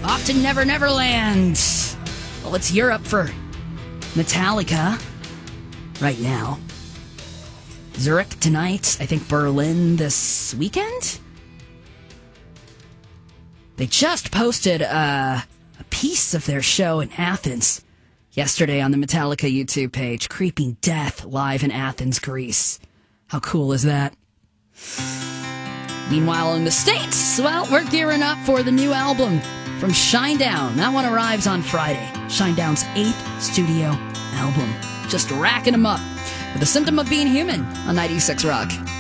Off to Never Never Land. Well, it's Europe for Metallica right now. Zurich tonight. I think Berlin this weekend. They just posted a piece of their show in Athens yesterday on the Metallica YouTube page. Creeping Death live in Athens, Greece. How cool is that? Meanwhile, in the States, well, we're gearing up for the new album from Shinedown. That one arrives on Friday. Shinedown's 8th studio album. Just racking them up with The Symptom of Being Human on 96 Rock.